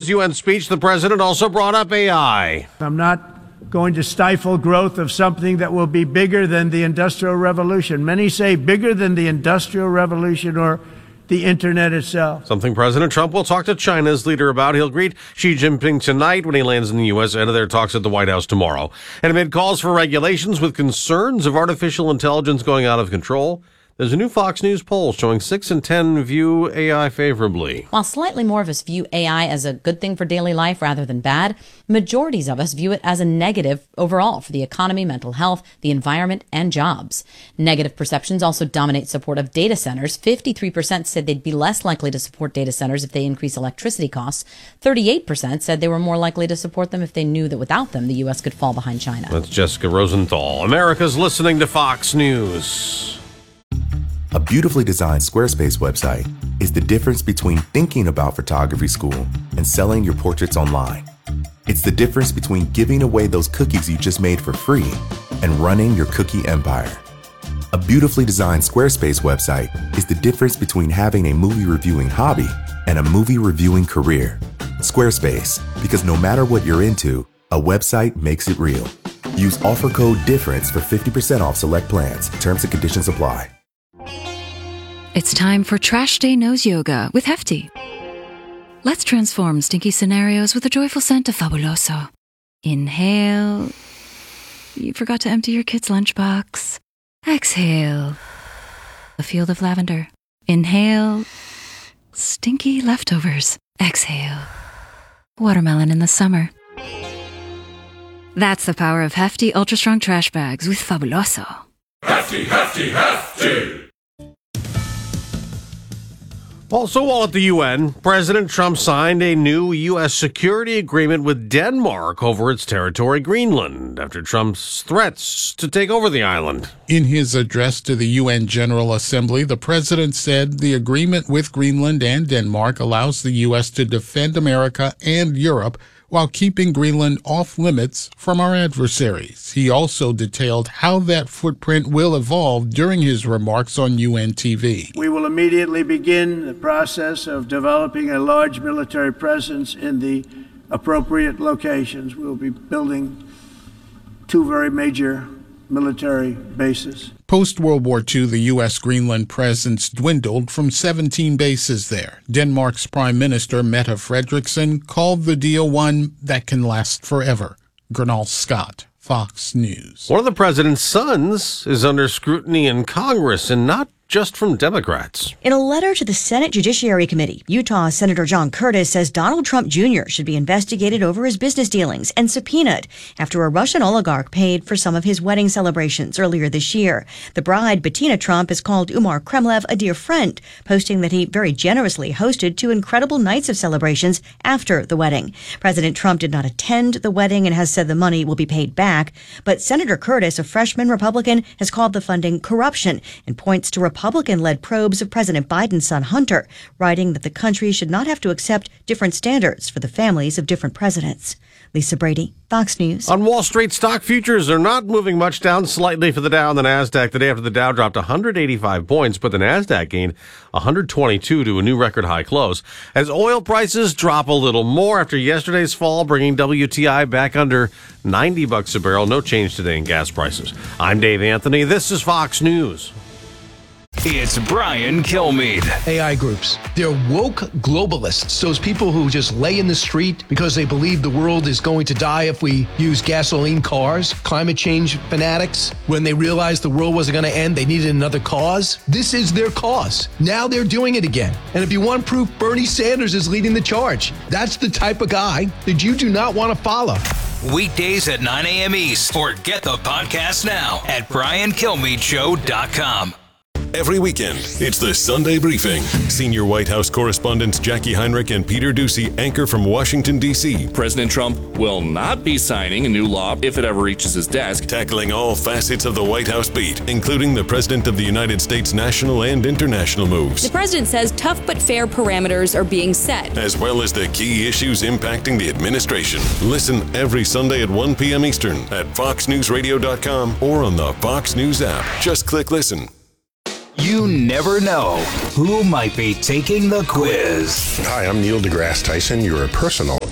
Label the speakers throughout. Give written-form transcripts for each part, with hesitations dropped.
Speaker 1: his UN speech, the president also brought up AI.
Speaker 2: I'm not going to stifle growth of something that will be bigger than the Industrial Revolution. Many say bigger than the Industrial Revolution or the Internet itself.
Speaker 1: Something President Trump will talk to China's leader about. He'll greet Xi Jinping tonight when he lands in the U.S. ahead of their talks at the White House tomorrow. And amid calls for regulations with concerns of artificial intelligence going out of control, there's a new Fox News poll showing 6 in 10 view AI favorably.
Speaker 3: While slightly more of us view AI as a good thing for daily life rather than bad, majorities of us view it as a negative overall for the economy, mental health, the environment, and jobs. Negative perceptions also dominate support of data centers. 53% said they'd be less likely to support data centers if they increase electricity costs. 38% said they were more likely to support them if they knew that without them, the U.S. could fall behind China.
Speaker 1: That's Jessica Rosenthal. America's listening to Fox News.
Speaker 4: A beautifully designed Squarespace website is the difference between thinking about photography school and selling your portraits online. It's the difference between giving away those cookies you just made for free and running your cookie empire. A beautifully designed Squarespace website is the difference between having a movie reviewing hobby and a movie reviewing career. Squarespace, because no matter what you're into, a website makes it real. Use offer code DIFFERENCE for 50% off select plans. Terms and conditions apply.
Speaker 5: It's time for Trash Day Nose Yoga with Hefty. Let's transform stinky scenarios with a joyful scent of Fabuloso. Inhale. You forgot to empty your kid's lunchbox. Exhale. A field of lavender. Inhale. Stinky leftovers. Exhale. Watermelon in the summer. That's the power of Hefty Ultra Strong Trash Bags with Fabuloso.
Speaker 6: Hefty, hefty, hefty!
Speaker 1: Also, while at the UN, President Trump signed a new U.S. security agreement with Denmark over its territory, Greenland, after Trump's threats to take over the island.
Speaker 7: In his address to the UN General Assembly, the president said the agreement with Greenland and Denmark allows the U.S. to defend America and Europe while keeping Greenland off limits from our adversaries. He also detailed how that footprint will evolve during his remarks on UN TV.
Speaker 2: We will immediately begin the process of developing a large military presence in the appropriate locations. We will be building 2 very major military bases.
Speaker 7: Post-World War II, the U.S. Greenland presence dwindled from 17 bases there. Denmark's Prime Minister, Mette Frederiksen, called the deal one that can last forever. Gernal Scott, Fox News.
Speaker 1: One of the president's sons is under scrutiny in Congress, and not just from Democrats.
Speaker 8: In a letter to the Senate Judiciary Committee, Utah Senator John Curtis says Donald Trump Jr. should be investigated over his business dealings and subpoenaed after a Russian oligarch paid for some of his wedding celebrations earlier this year. The bride, Bettina Trump, has called Umar Kremlev a dear friend, posting that he very generously hosted 2 incredible nights of celebrations after the wedding. President Trump did not attend the wedding and has said the money will be paid back. But Senator Curtis, a freshman Republican, has called the funding corruption and points to Republican-led probes of President Biden's son Hunter, writing that the country should not have to accept different standards for the families of different presidents. Lisa Brady, Fox News.
Speaker 1: On Wall Street, stock futures are not moving much, down slightly for the Dow and the NASDAQ. The day after the Dow dropped 185 points, but the NASDAQ gained 122 to a new record high close. As oil prices drop a little more after yesterday's fall, bringing WTI back under $90 a barrel. No change today in gas prices. I'm Dave Anthony. This is Fox News.
Speaker 6: It's Brian Kilmeade.
Speaker 9: AI groups. They're woke globalists. Those people who just lay in the street because they believe the world is going to die if we use gasoline cars. Climate change fanatics. When they realized the world wasn't going to end, they needed another cause. This is their cause. Now they're doing it again. And if you want proof, Bernie Sanders is leading the charge. That's the type of guy that you do not want to follow.
Speaker 6: Weekdays at 9 a.m. East, or get the podcast now at briankelmeadshow.com.
Speaker 10: Every weekend, it's the Sunday Briefing. Senior White House correspondents Jackie Heinrich and Peter Doocy anchor from Washington, D.C.
Speaker 11: President Trump will not be signing a new law if it ever reaches his desk.
Speaker 10: Tackling all facets of the White House beat, including the President of the United States' national and international moves.
Speaker 12: The president says tough but fair parameters are being set,
Speaker 10: as well as the key issues impacting the administration. Listen every Sunday at 1 p.m. Eastern at foxnewsradio.com or on the Fox News app. Just click listen.
Speaker 6: You never know who might be taking the quiz.
Speaker 13: Hi, I'm Neil deGrasse Tyson, your personal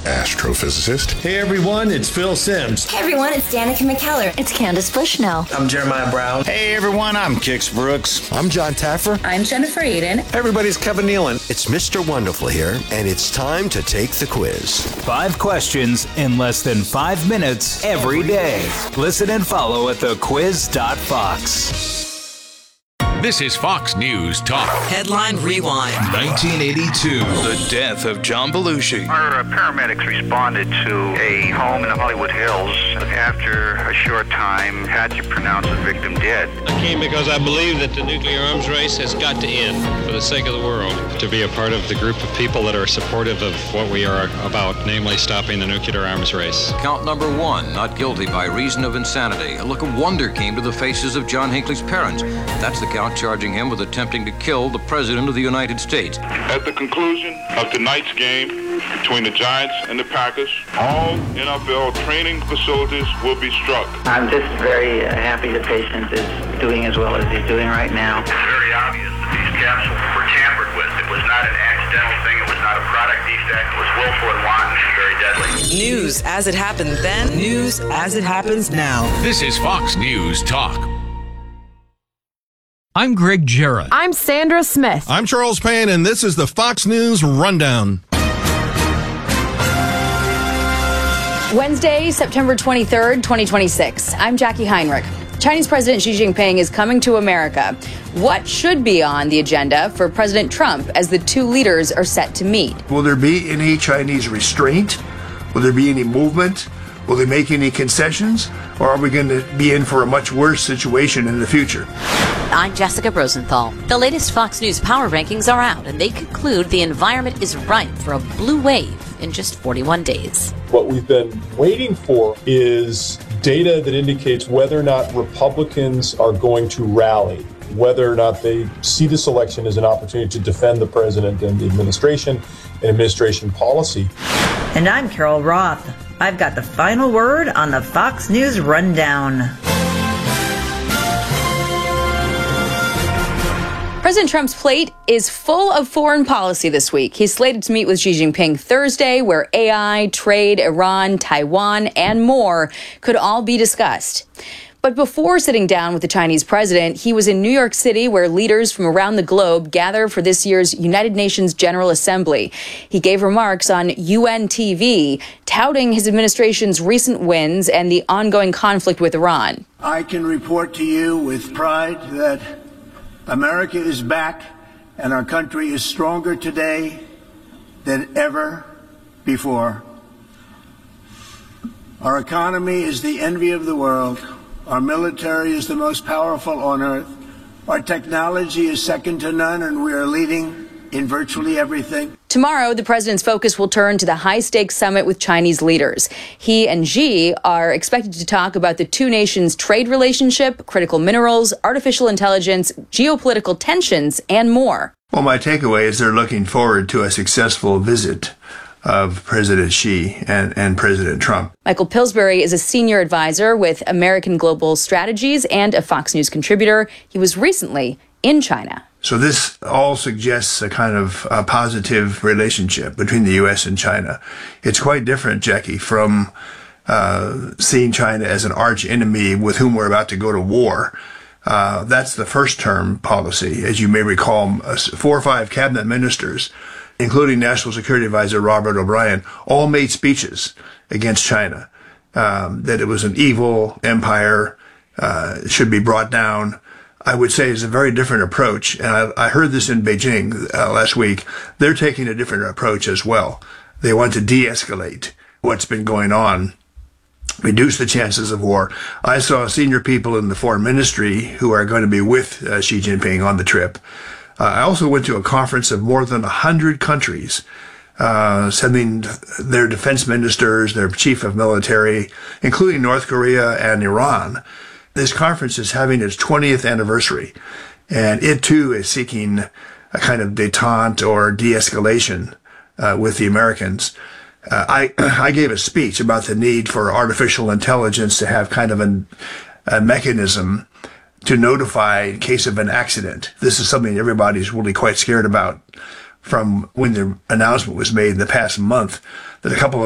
Speaker 13: astrophysicist.
Speaker 14: Hey everyone, it's Phil Simms.
Speaker 15: Hey everyone, it's Danica McKellar.
Speaker 16: It's Candace Bushnell.
Speaker 17: I'm Jeremiah Brown.
Speaker 18: Hey everyone, I'm Kix Brooks.
Speaker 19: I'm John Taffer.
Speaker 20: I'm Jennifer Aiden.
Speaker 21: Everybody's Kevin Nealon.
Speaker 22: It's Mr. Wonderful here, and it's time to take the quiz.
Speaker 6: 5 questions in less than 5 minutes every day. Listen and follow at thequiz.fox.
Speaker 23: This is Fox News Talk.
Speaker 24: Headline Rewind.
Speaker 6: 1982, the death of John Belushi.
Speaker 25: Our paramedics responded to a home in the Hollywood Hills. After a short time, had to pronounce the victim dead.
Speaker 26: I came because I believe that the nuclear arms race has got to end for the sake of the world. To be a part of the group of people that are supportive of what we are about, namely stopping the nuclear arms race.
Speaker 27: Count number 1, not guilty by reason of insanity. A look of wonder came to the faces of John Hinckley's parents. That's the count charging him with attempting to kill the President of the United States.
Speaker 28: At the conclusion of tonight's game between the Giants and the Packers, all NFL training facilities will be struck.
Speaker 29: I'm just very happy the patient is doing as well as he's doing right now.
Speaker 25: It's very obvious that these capsules were tampered with. It was not an accidental thing. It was not a product defect. It was willful and wanton and very deadly.
Speaker 24: News as it happened then, news as it happens now.
Speaker 23: This is Fox News Talk.
Speaker 30: I'm Greg Jarrett.
Speaker 31: I'm Sandra Smith.
Speaker 32: I'm Charles Payne, and this is the Fox News Rundown.
Speaker 31: Wednesday, September 23rd, 2026. I'm Jackie Heinrich. Chinese President Xi Jinping is coming to America. What should be on the agenda for President Trump as the two leaders are set to meet?
Speaker 2: Will there be any Chinese restraint? Will there be any movement? Will they make any concessions? Or are we going to be in for a much worse situation in the future?
Speaker 33: I'm Jessica Rosenthal. The latest Fox News power rankings are out, and they conclude the environment is ripe for a blue wave in just 41 days.
Speaker 34: What we've been waiting for is data that indicates whether or not Republicans are going to rally, whether or not they see this election as an opportunity to defend the president and the administration and administration policy.
Speaker 35: And I'm Carol Roth. I've got the final word on the Fox News Rundown.
Speaker 31: President Trump's plate is full of foreign policy this week. He's slated to meet with Xi Jinping Thursday, where AI, trade, Iran, Taiwan, and more could all be discussed. But before sitting down with the Chinese president, he was in New York City, where leaders from around the globe gather for this year's United Nations General Assembly. He gave remarks on UN TV, touting his administration's recent wins and the ongoing conflict with Iran.
Speaker 2: I can report to you with pride that America is back, and our country is stronger today than ever before. Our economy is the envy of the world. Our military is the most powerful on earth. Our technology is second to none, and we are leading in virtually everything.
Speaker 31: Tomorrow, the president's focus will turn to the high-stakes summit with Chinese leaders. He and Xi are expected to talk about the two nations' trade relationship, critical minerals, artificial intelligence, geopolitical tensions, and more.
Speaker 2: Well, my takeaway is they're looking forward to a successful visit of President Xi and President Trump.
Speaker 31: Michael Pillsbury is a senior advisor with American Global Strategies and a Fox News contributor. He was recently in China.
Speaker 2: So this all suggests a kind of a positive relationship between the U.S. and China. It's quite different, Jackie, from seeing China as an arch enemy with whom we're about to go to war. That's the first term policy. As you may recall, 4 or 5 cabinet ministers, including National Security Advisor Robert O'Brien, all made speeches against China, that it was an evil empire, should be brought down. I would say is a very different approach. And I heard this in Beijing last week. They're taking a different approach as well. They want to de-escalate what's been going on, reduce the chances of war. I saw senior people in the foreign ministry who are going to be with Xi Jinping on the trip. I also went to a conference of more than 100 countries, sending their defense ministers, their chief of military, including North Korea and Iran. This conference is having its 20th anniversary, and it too is seeking a kind of détente or de-escalation with the Americans. I gave a speech about the need for artificial intelligence to have kind of a mechanism to notify in case of an accident. This is something everybody's really quite scared about from when the announcement was made in the past month that a couple of